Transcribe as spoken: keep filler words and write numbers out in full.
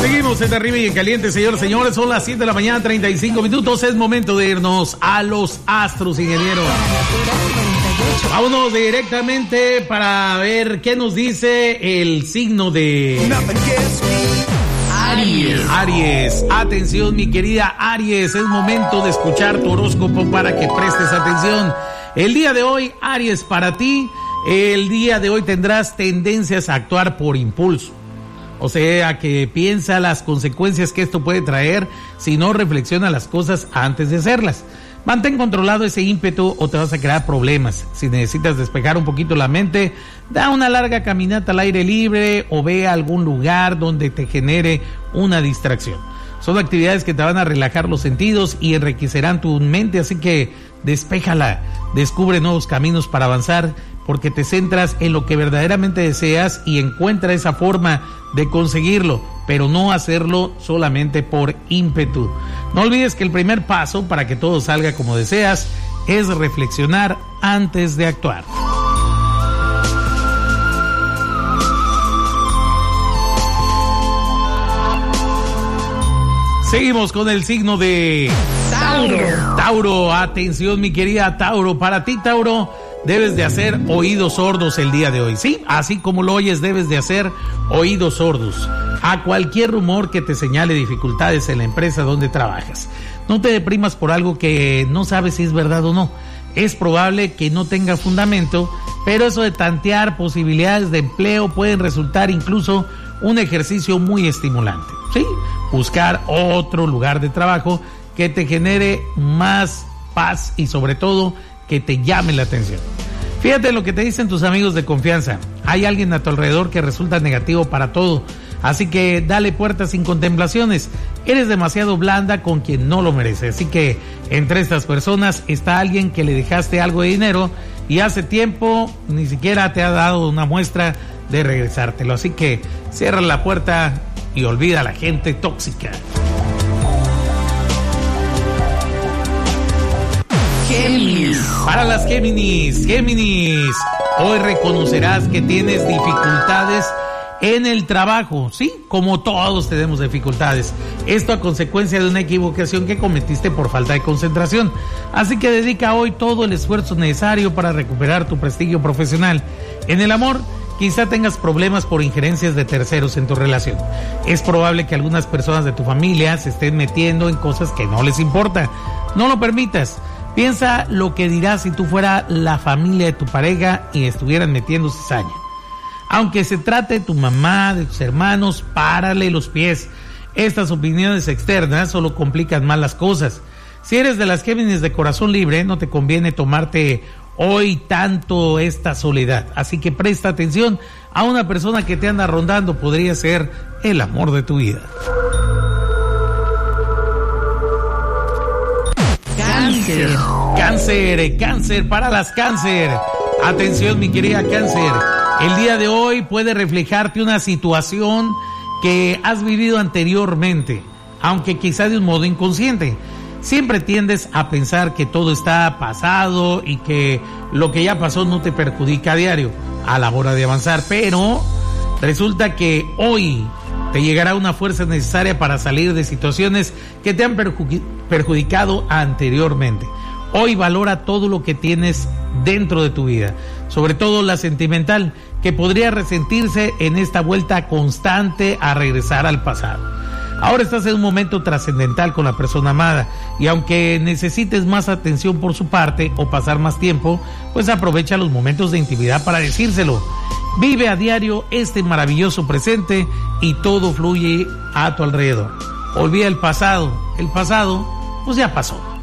Seguimos en Arriba y en Caliente, señores, señores. Son las siete de la mañana, treinta y cinco minutos. Es momento de irnos a los astros, ingeniero. Vámonos directamente para ver qué nos dice el signo de Aries. Aries, atención, mi querida Aries. Es momento de escuchar tu horóscopo para que prestes atención. El día de hoy, Aries, para ti, el día de hoy tendrás tendencias a actuar por impulso. O sea, que piensa las consecuencias que esto puede traer si no reflexiona las cosas antes de hacerlas. Mantén controlado ese ímpetu o te vas a crear problemas. Si necesitas despejar un poquito la mente, da una larga caminata al aire libre o ve a algún lugar donde te genere una distracción. Son actividades que te van a relajar los sentidos y enriquecerán tu mente, así que despéjala, descubre nuevos caminos para avanzar, porque te centras en lo que verdaderamente deseas y encuentra esa forma de conseguirlo, pero no hacerlo solamente por ímpetu. No olvides que el primer paso para que todo salga como deseas es reflexionar antes de actuar. Seguimos con el signo de Tauro. Tauro, atención, mi querida Tauro. Para ti, Tauro, debes de hacer oídos sordos el día de hoy. Sí, así como lo oyes, debes de hacer oídos sordos a cualquier rumor que te señale dificultades en la empresa donde trabajas. No te deprimas por algo que no sabes si es verdad o no. Es probable que no tenga fundamento, pero eso de tantear posibilidades de empleo pueden resultar incluso un ejercicio muy estimulante. Sí, buscar otro lugar de trabajo que te genere más paz y sobre todo que te llame la atención. Fíjate lo que te dicen tus amigos de confianza. Hay alguien a tu alrededor que resulta negativo para todo, así que dale puertas sin contemplaciones. Eres demasiado blanda con quien no lo merece, así que entre estas personas está alguien que le dejaste algo de dinero y hace tiempo ni siquiera te ha dado una muestra de regresártelo, así que cierra la puerta y olvida a la gente tóxica. Géminis. Para las Géminis, Géminis, hoy reconocerás que tienes dificultades en el trabajo, sí, como todos tenemos dificultades. Esto a consecuencia de una equivocación que cometiste por falta de concentración. Así que dedica hoy todo el esfuerzo necesario para recuperar tu prestigio profesional. En el amor, quizá tengas problemas por injerencias de terceros en tu relación. Es probable que algunas personas de tu familia se estén metiendo en cosas que no les importa. No lo permitas. Piensa lo que dirás si tú fuera la familia de tu pareja y estuvieran metiendo cizaña. Aunque se trate de tu mamá, de tus hermanos, párale los pies. Estas opiniones externas solo complican más las cosas. Si eres de las Géminis de corazón libre, no te conviene tomarte hoy tanto esta soledad. Así que presta atención a una persona que te anda rondando. Podría ser el amor de tu vida. Cáncer. Cáncer, cáncer para las cáncer. Atención, mi querida cáncer. El día de hoy puede reflejarte una situación que has vivido anteriormente, aunque quizá de un modo inconsciente. Siempre tiendes a pensar que todo está pasado y que lo que ya pasó no te perjudica a diario a la hora de avanzar, pero resulta que hoy te llegará una fuerza necesaria para salir de situaciones que te han perju- perjudicado anteriormente. Hoy valora todo lo que tienes dentro de tu vida, sobre todo la sentimental, que podría resentirse en esta vuelta constante a regresar al pasado. Ahora estás en un momento trascendental con la persona amada y aunque necesites más atención por su parte o pasar más tiempo, pues aprovecha los momentos de intimidad para decírselo. Vive a diario este maravilloso presente y todo fluye a tu alrededor. Olvida el pasado, el pasado pues ya pasó.